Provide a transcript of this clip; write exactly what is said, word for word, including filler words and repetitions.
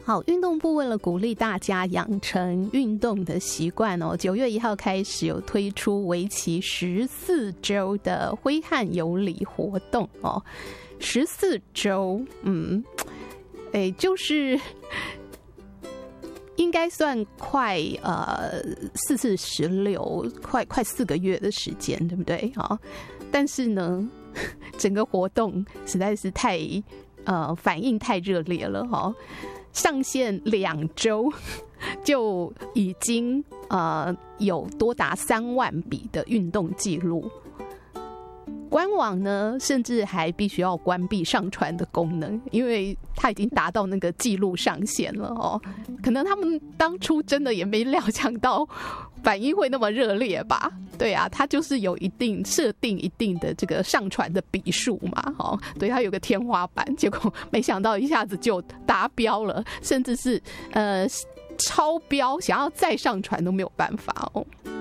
好，运动部为了鼓励大家养成运动的习惯哦，九月一号开始有推出为期十四周的挥汗有礼活动哦，十四周，嗯，哎，就是应该算快呃四四十六，快快四个月的时间，对不对？哦，但是呢，整个活动实在是太呃反应太热烈了哈。哦，上线两周就已经呃有多达三万笔的运动记录，官网呢甚至还必须要关闭上传的功能，因为它已经达到那个记录上限了哦。可能他们当初真的也没料想到反应会那么热烈吧？对啊，它就是有一定设定一定的这个上传的笔数嘛，哦，对，它有个天花板，结果没想到一下子就达标了，甚至是呃超标，想要再上传都没有办法哦。